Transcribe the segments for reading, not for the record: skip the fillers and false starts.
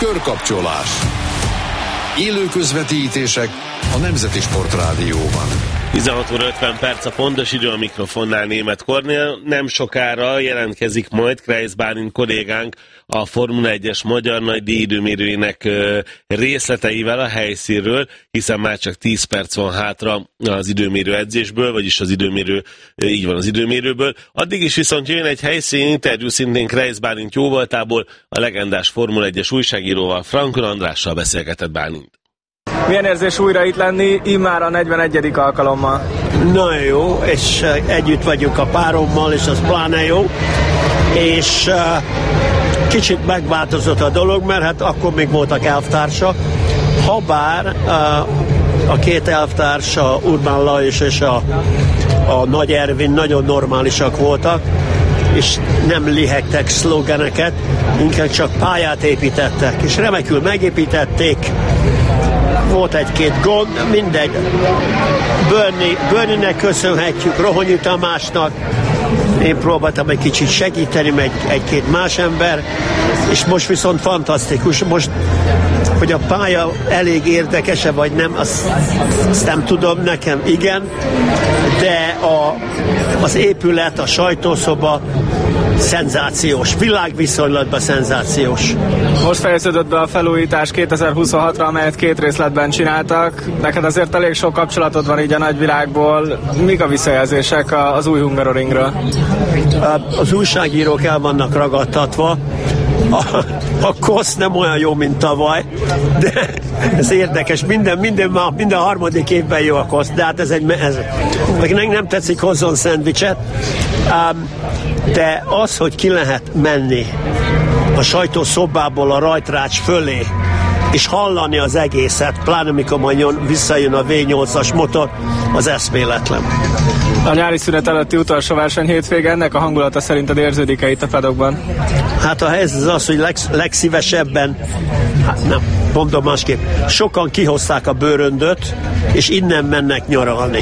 Körkapcsolás. Élő közvetítések a Nemzeti Sportrádióban. 16 óra 50 perc a pontos idő, a mikrofonnál Németh Kornél. Nem sokára jelentkezik majd Kreisz Bálint kollégánk a Formula 1-es magyar nagydíj időmérőjének részleteivel a helyszínről, hiszen már csak 10 perc van hátra az időmérő edzésből, vagyis az időmérő, így van, az időmérőből. Addig is viszont jön egy helyszín interjú szintén Kreisz Bálint jóvoltából, a legendás Formula 1-es újságíróval, Frankon Andrással beszélgetett Bálint. Milyen érzés újra itt lenni, immár a 41. alkalommal? Nagyon jó, és együtt vagyunk a párommal, és az pláne jó. És kicsit megváltozott a dolog, mert hát akkor még voltak elvtársak. Habár a két elvtársa, Urbán Lajos és a Nagy Ervin nagyon normálisak voltak, és nem lihegtek szlogeneket, inkább csak pályát építettek, és remekül megépítették. Volt egy-két gond, mindegy. Bernie-nek köszönhetjük, Rohonyi Tamásnak. Én próbáltam egy kicsit segíteni, meg egy-két más ember, és most viszont fantasztikus. Most, hogy a pálya elég érdekes-e vagy nem, azt nem tudom, nekem igen, de az épület, a sajtószoba szenzációs, világviszonylatban szenzációs. Most fejeződött be a felújítás 2026-ra, amelyet 2 részletben csináltak. Neked azért elég sok kapcsolatod van így a nagyvilágból. Mik a visszajelzések az új Hungaroringről? Az újságírók el vannak ragadtatva. A kosz nem olyan jó, mint tavaly, de ez érdekes. Minden harmadik évben jó a kosz, de hát ez akinek nem tetszik, hozzon szendvicset. De az, hogy ki lehet menni a sajtószobából a rajtrács fölé, és hallani az egészet, pláne amikor majd visszajön a V8-as motor, az eszméletlen. A nyári szünet előtti utolsó verseny hétvége, ennek a hangulata szerinted érződik-e itt a paddockban? Hát a helyzet az, hogy legszívesebben, nem, mondom másképp, sokan kihozták a bőröndöt, és innen mennek nyaralni.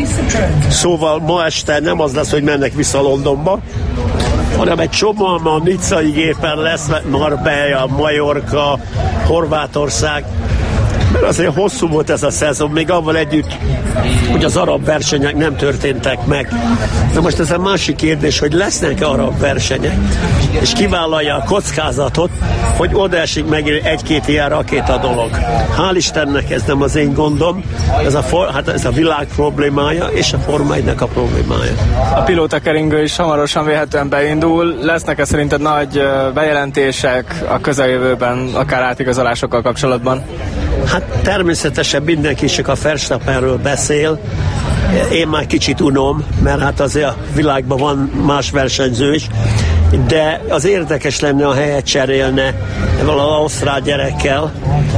Szóval ma este nem az lesz, hogy mennek vissza Londonba, hanem egy csomóan a nicai gépen lesz, Marbella, Majorka, Horvátország, mert azért hosszú volt ez a szezon, még avval együtt, hogy az arab versenyek nem történtek meg. Na most ez a másik kérdés, hogy lesznek arab versenyek, és kivállalja a kockázatot, hogy odaesik meg egy-két ilyen rakéta dolog. Hál' Istennek ez nem az én gondom, ez a világ problémája, és a Forma 1-nek a problémája. A pilótakeringő is hamarosan véletlenül beindul. Lesznek-e szerinted nagy bejelentések a közeljövőben, akár átigazolásokkal kapcsolatban? Hát természetesen mindenki csak a Verstappenről beszél. Én már kicsit unom, mert hát azért a világban van más versenyző is, de az érdekes lenne, a helyet cserélne valahol ausztrál gyerekkel,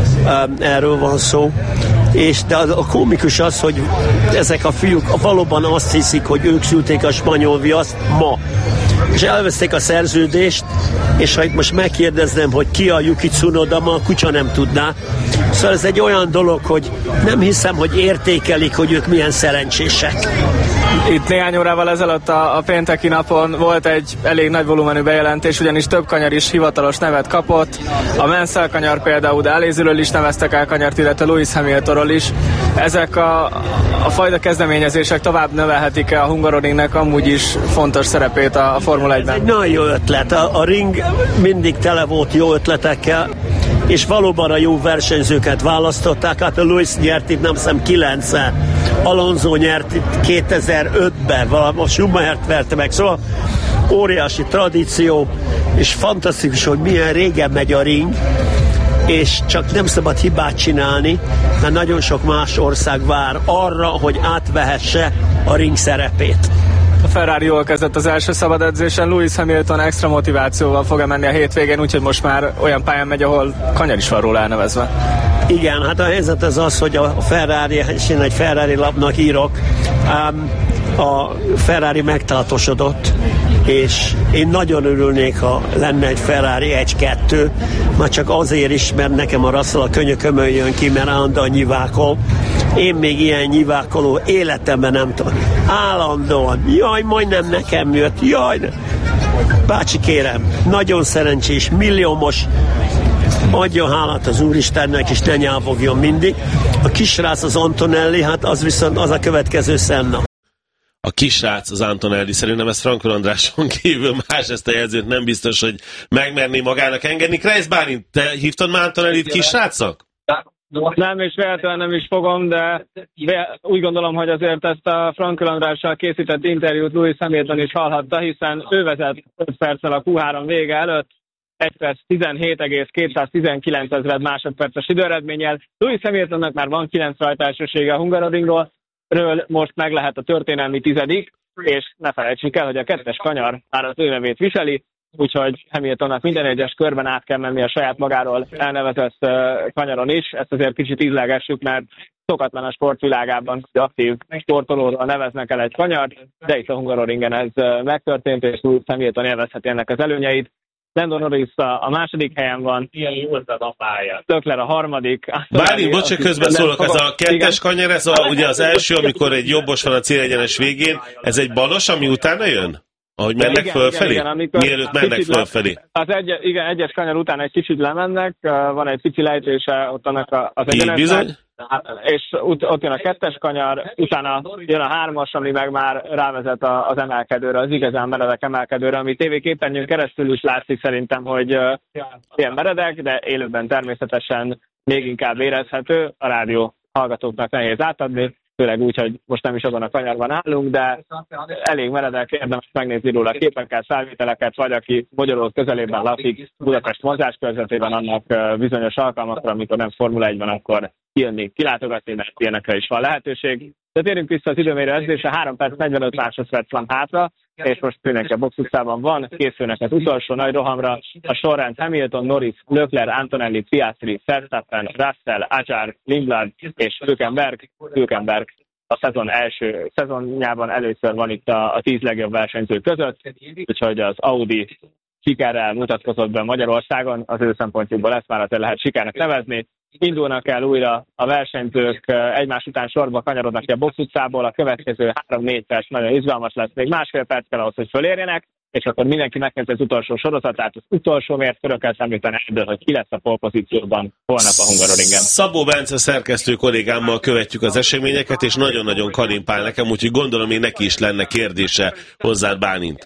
erről van szó. De a komikus az, hogy ezek a fiúk valóban azt hiszik, hogy ők szülték a spanyol viaszt ma. És elveszték a szerződést, és ha itt most megkérdeznem, hogy ki a Yuki Tsunoda, ma a kutya nem tudná. Szóval ez egy olyan dolog, hogy nem hiszem, hogy értékelik, hogy ők milyen szerencsések. Itt néhány órával ezelőtt a pénteki napon volt egy elég nagy volumenű bejelentés, ugyanis több kanyar is hivatalos nevet kapott. A Mansell kanyar például, de Alesiről is neveztek el kanyart, illetve Lewis Hamiltonról is. Ezek a fajta kezdeményezések tovább növelhetik-e a Hungaroringnek amúgy is fontos szerepét a Formula 1-ben? Ez egy nagyon jó ötlet. A ring mindig tele volt jó ötletekkel, és valóban a jó versenyzőket választották. Hát a Lewis nyert itt, nem hiszem 9-szer. Alonso nyert itt 2005-ben, a Schumachert verte meg. Szóval óriási tradíció, és fantasztikus, hogy milyen régen megy a ring, és csak nem szabad hibát csinálni, mert nagyon sok más ország vár arra, hogy átvehesse a ring szerepét. A Ferrari jól kezdett az első szabad edzésen, Lewis Hamilton extra motivációval fog menni a hétvégén, úgyhogy most már olyan pályán megy, ahol kanyar is van róla elnevezve. Igen, hát a helyzet az, hogy a Ferrari, és én egy Ferrari lapnak írok, a Ferrari megtartósodott, és én nagyon örülnék, ha lenne egy Ferrari 1-2, már csak azért is, mert nekem a Russell a könyökömön jön ki, mert állandóan nyivákol. Én még ilyen nyivákoló életemben nem tudom. Állandóan. Jaj, majdnem nekem jött. Jaj, bácsi kérem, nagyon szerencsés, milliómos adja hálát az Úristennek, és ne nyávogjon mindig. A kisrác az Antonelli, hát az viszont az a következő Senna. A kisrác az Antonelli, szerintem ez Frankon Andráson kívül más ezt a jelzőt nem biztos, hogy megmerné magának engedni. Kreisz Bálint, te hívtad már Antonellit kisrácnak? Nem, és véletlenül nem is fogom, de úgy gondolom, hogy azért ezt a Frankon Andrással készített interjút Lewis Hamilton is hallhatta, hiszen ő vezet 5 perccel a Q3 vége előtt, 1 perc 17,219 másodperces időeredménnyel. Lewis Hamiltonnak már van 9 rajtásossége a Hungaroringról, most meg lehet a történelmi 10., és ne felejtsük el, hogy a 2-es kanyar már az ő nevét viseli, úgyhogy Hamiltonnak minden egyes körben át kell menni a saját magáról elnevezett kanyaron is. Ezt azért kicsit ízlegessük, mert szokatlan a sportvilágában, hogy aktív sportolóról neveznek el egy kanyart, de itt a Hungaroringen ez megtörtént, és Lewis Hamilton élvezheti ennek az előnyeit. Lando Norris a második helyen van. Ilyen jó a pálya. Leclerc a harmadik. Bálint, bocs, közben szólok, ez a 2-es kanyar, ez ugye az első, amikor egy jobbos van a célegyenes végén, ez egy balos, ami utána jön? Ahogy mennek fölfelé? Mielőtt mennek fölfelé. Egyes kanyar után egy kicsit lemennek, van egy pici lejtése ott annak az egyenletnek, és ott jön a 2-es kanyar, utána jön a 3-as, ami meg már rávezet az emelkedőre, az igazán meredek emelkedőre, ami tévéképernyőn keresztül is látszik szerintem, hogy ilyen meredek, de élőben természetesen még inkább érezhető, a rádió hallgatóknak nehéz átadni, főleg úgy, hogy most nem is azon a kanyarban állunk, de elég meredek, érdemes megnézni róla a képeket, felvételeket, vagy aki Magyarország közelében lakik, Budapest mozgáskörzetében, annak bizonyos alkalmakra, amikor nem Formula 1 van, akkor kijönni, kilátogatni, mert ilyenekre is van lehetőség. De térjünk vissza az időmérő edzésre, 3 perc 45 másodperc van hátra, és most mindenki a box utcában van, készülnek az utolsó nagy rohamra, a sorrend Hamilton, Norris, Leclerc, Antonelli, Piastri, Verstappen, Russell, Ajar, Lindblad és Hülkenberg a szezon első szezonjában először van itt a 10 legjobb versenyző között, úgyhogy az Audi sikerrel mutatkozott be Magyarországon, az ő szempontjukból ezt már azért lehet sikernek nevezni. Indulnak el újra a versenyzők, egymás után sorba kanyarodnak ki a box utcából, a következő 3-4 perc nagyon izgalmas lesz, még másfél perc kell ahhoz, hogy fölérjenek, és akkor mindenki megkezdi az utolsó sorozatát, az utolsó mérföldkörökkel szemlélten eldől, hogy ki lesz a pole pozícióban holnap a Hungaroringen. Szabó Bence szerkesztő kollégámmal követjük az eseményeket, és nagyon-nagyon kalimpál nekem, úgyhogy gondolom, hogy neki is lenne kérdése hozzád, Bálint.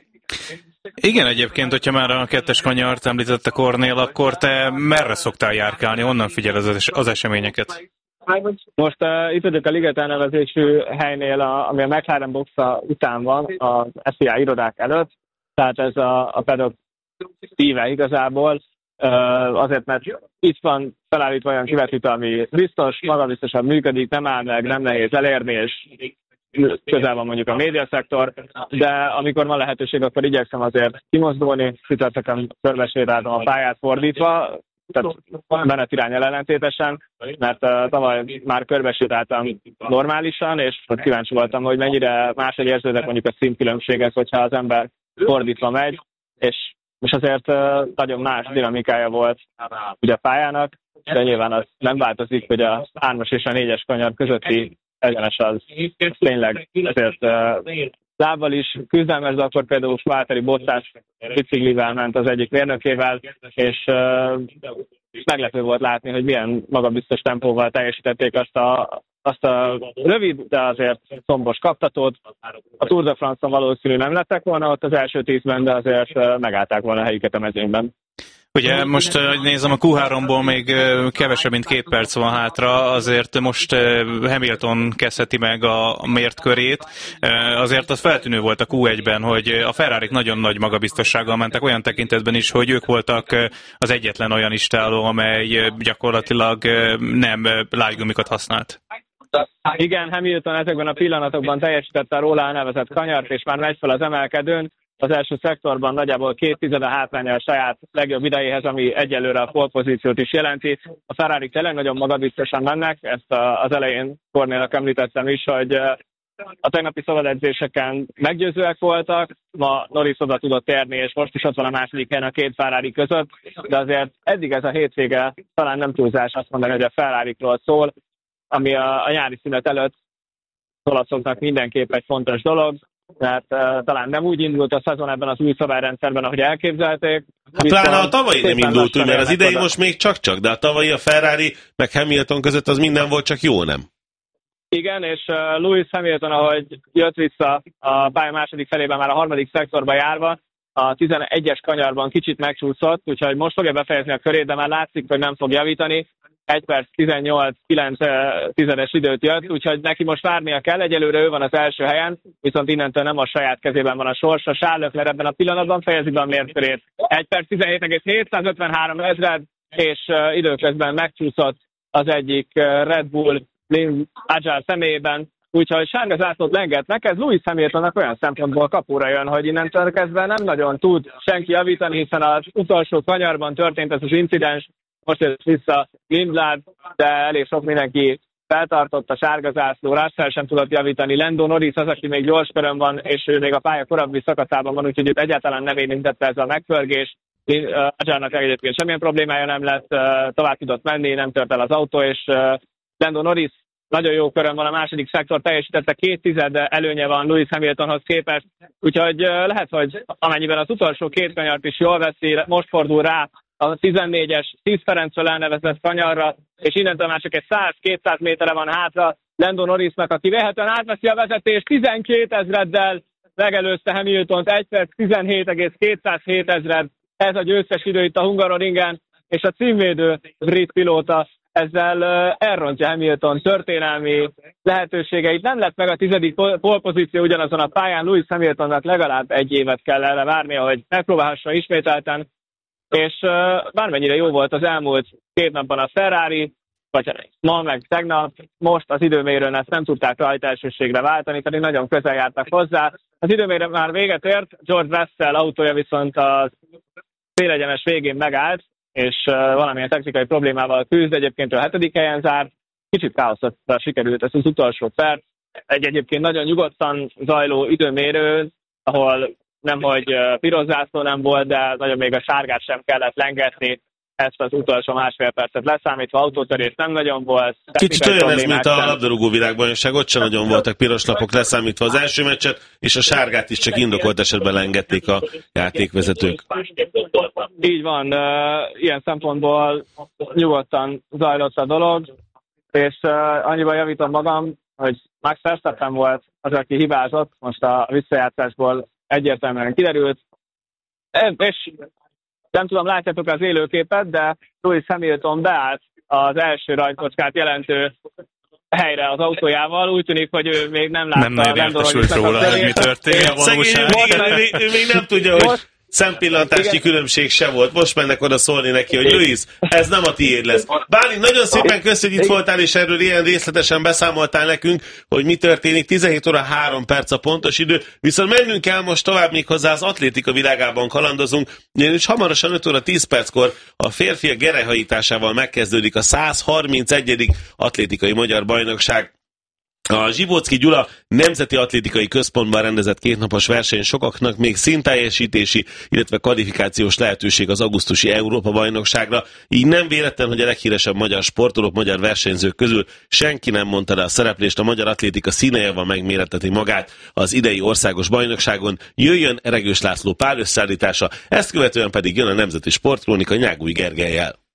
Igen, egyébként, hogyha már a 2-es kanyart említette Kornél, akkor te merre szoktál járkálni, onnan figyel az eseményeket? Most itt vagyok a Liget elnevezésű helynél, ami a McLaren boxa után van, az FIA irodák előtt, tehát ez a pedok szíve igazából, azért, mert itt van felállítva olyan kivetítő, ami biztos, magabiztosan működik, nem áll meg, nem nehéz elérni, és közel van mondjuk a médiaszektor, de amikor van lehetőség, akkor igyekszem azért kimozdulni, csütörtökön körbesétáltam a pályát fordítva, tehát menetirány ellentétesen, mert tavaly már körbesétáltam normálisan, és kíváncsi voltam, hogy mennyire máshogy érződnek mondjuk a szintkülönbségek, hogyha az ember fordítva megy, és azért nagyon más dinamikája volt ugye a pályának, de nyilván az nem változik, hogy a 3-as és a 4-es kanyar közötti egyenes az tényleg azért lábbal is küzdelmes, de akkor például Valtteri Bottas biciklivel ment az egyik mérnökével, és meglepő volt látni, hogy milyen magabiztos tempóval teljesítették azt a rövid, de azért szombos kaptatót. A Tour de France-on valószínű nem lettek volna ott az első 10-ben, de azért megállták volna a helyüket a mezőnyben. Ugye most nézem, a Q3-ból még kevesebb, mint 2 perc van hátra, azért most Hamilton kezdheti meg a mért körét. Azért az feltűnő volt a Q1-ben, hogy a Ferrarik nagyon nagy magabiztossággal mentek olyan tekintetben is, hogy ők voltak az egyetlen olyan istáló, amely gyakorlatilag nem lágygumikat használt. Igen, Hamilton ezekben a pillanatokban teljesítette a róla elnevezett kanyart, és már megy fel az emelkedőn. Az első szektorban nagyjából 2/10 hátránya a saját legjobb idejéhez, ami egyelőre a pole pozíciót is jelenti. A Ferrarik tényleg nagyon magabiztosan mennek, ezt az elején Kornélnak említettem is, hogy a tegnapi szabadedzéseken meggyőzőek voltak, ma Norris oda tudott térni, és most is ott van a második helyen a 2 Ferrari között, de azért eddig ez a hétvége talán nem túlzás azt mondani, hogy a Ferrarikról szól, ami a nyári szünet előtt olaszoknak mindenképp egy fontos dolog. mert talán nem úgy indult a szezon ebben az új szabályrendszerben, ahogy elképzelték. Hát pláne a tavalyi nem indult úgy, mert az idei most még csak-csak, de a tavalyi a Ferrari meg Hamilton között az minden volt, csak jó, nem? Igen, és Lewis Hamilton, ahogy jött vissza a pálya második felében, már a harmadik szektorba járva, a 11-es kanyarban kicsit megcsúszott, úgyhogy most fogja befejezni a körét, de már látszik, hogy nem fog javítani. 1 perc 18-9 időt jött, úgyhogy neki most várnia kell. Egyelőre ő van az első helyen, viszont innentől nem a saját kezében van a sorsa. Charles Leclerc ebben a pillanatban fejezi be a mérkőrét. 1 perc 17,753 ezred, és időközben megcsúszott az egyik Red Bull Agile személyében. Úgyhogy sárga zászlót lengetnek, ez Lewis Hamiltonnak olyan szempontból kapura jön, hogy innentől kezdve nem nagyon tud senki javítani, hiszen az utolsó kanyarban történt ez az incidens, most jött vissza Lindblad, de elég sok mindenki feltartott a sárga zászló, Russell sem tudott javítani, Lando Norris az, aki még gyors körön van, és ő még a pálya korábbi szakaszában van, úgyhogy őt egyáltalán nem érintette ez a megpörgés. Agile-nak egyébként semmilyen problémája nem lett, tovább tudott menni, nem tört el az autó, és Lando Norris nagyon jó körön van, a második szektor teljesítette, 2 előnye van Lewis Hamiltonhoz képest, úgyhogy lehet, hogy amennyiben az utolsó 2 kanyart is jól veszi, most fordul rá a 14-es Szűz Ferencről elnevezett kanyarra, és innentől már csak egy 100-200 méterre van hátra Lando Norrisnak, aki véletlenül átveszi a vezetést, 12 ezreddel megelőzte Hamiltont, 1 perc 17,207 ezred, ez a győztes idő itt a Hungaroringen, és a címvédő brit pilóta ezzel elrontja Hamilton történelmi lehetőségeit. Nem lett meg a 10. pole-pozíció ugyanazon a pályán, Lewis Hamiltonnak legalább 1 évet kell erre várnia, hogy megpróbálhassa ismételten, és bármennyire jó volt az elmúlt 2 napban a Ferrari, vagy ma meg tegnap, most az időmérőn ezt nem tudták rajta elsőségre váltani, pedig nagyon közel jártak hozzá. Az időmérő már véget ért, George Russell autója viszont a félegyenes végén megállt, és valamilyen technikai problémával küzd, egyébként ő 7. helyen zárt, kicsit káoszra sikerült ez az utolsó perc. Egy egyébként nagyon nyugodtan zajló időmérő, ahol nemhogy piros zászló nem volt, de nagyon még a sárgát sem kellett lengetni, ezt az utolsó másfél percet leszámítva, autótörés nem nagyon volt. Kicsit olyan ez, mint a labdarúgó világbajnokság, ott sem nagyon voltak piros lapok leszámítva az első meccset, és a sárgát is csak indokolt esetben lengették a játékvezetők. Így van, ilyen szempontból nyugodtan zajlott a dolog, és annyiban javítom magam, hogy Max Verstappen volt az, aki hibázott, most a visszajátszásból egyértelműen kiderült, és nem tudom, látjátok az élőképet, de Lewis Hamilton beállt az első rajtkocskát jelentő helyre az autójával. Úgy tűnik, hogy ő még nem látta. Nem értesült róla, hogy mi történik a valóságban. Ő még nem tudja, hogy szempillantási különbség se volt. Most mennek oda szólni neki, hogy Lewis, ez nem a tiéd lesz. Bálint, nagyon szépen köszönjük, hogy itt voltál, és erről ilyen részletesen beszámoltál nekünk, hogy mi történik. 17 óra 3 perc a pontos idő, viszont mennünk kell most tovább, még hozzá az atlétika világában kalandozunk, és hamarosan 5 óra 10 perckor a férfiak gerelyhajításával megkezdődik a 131. atlétikai magyar bajnokság. A Zsibóczky Gyula Nemzeti Atlétikai Központban rendezett 2 napos verseny sokaknak még színteljesítési, illetve kvalifikációs lehetőség az augusztusi Európa-bajnokságra. Így nem véletlen, hogy a leghíresebb magyar sportolók, magyar versenyzők közül senki nem mondta le a szereplést, a magyar atlétika színejával megméretteti magát az idei országos bajnokságon. Jöjjön Regős László pálösszállítása, ezt követően pedig jön a Nemzeti Sportkrónika Nyágúj Gergellyel.